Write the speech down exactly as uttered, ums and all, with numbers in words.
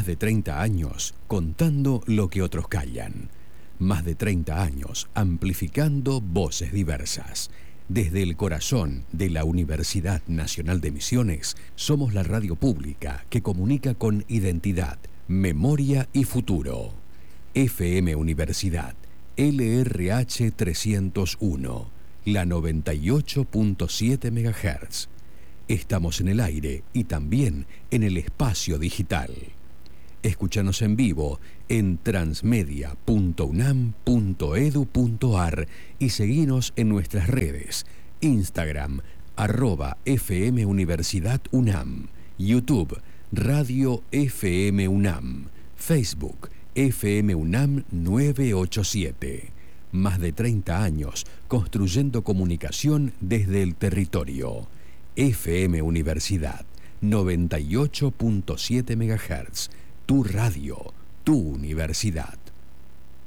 Más de treinta años contando lo que otros callan. Más de treinta años amplificando voces diversas. Desde el corazón de la Universidad Nacional de Misiones, somos la radio pública que comunica con identidad, memoria y futuro. F M Universidad, L R H trescientos uno, la noventa y ocho punto siete megahertz. Estamos en el aire y también en el espacio digital. Escúchanos en vivo en transmedia punto unam punto edu punto ar y seguinos en nuestras redes, Instagram, arroba F M Universidad UNAM, YouTube, Radio F M UNAM, Facebook, F M UNAM novecientos ochenta y siete. Más de treinta años construyendo comunicación desde el territorio. F M Universidad, noventa y ocho punto siete megahertz. Tu radio, tu universidad.